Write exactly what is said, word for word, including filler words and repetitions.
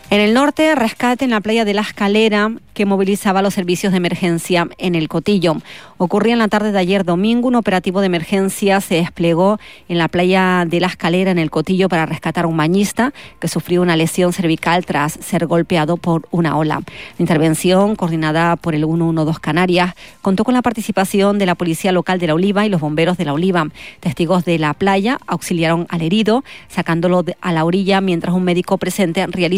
En el norte, rescate en la playa de La Escalera, que movilizaba los servicios de emergencia en el Cotillo. Ocurría en la tarde de ayer domingo, un operativo de emergencia se desplegó en la playa de La Escalera, en el Cotillo, para rescatar a un bañista que sufrió una lesión cervical tras ser golpeado por una ola. La intervención, coordinada por el ciento doce Canarias, contó con la participación de la Policía Local de La Oliva y los bomberos de La Oliva. Testigos de la playa auxiliaron al herido, sacándolo a la orilla, mientras un médico presente realizó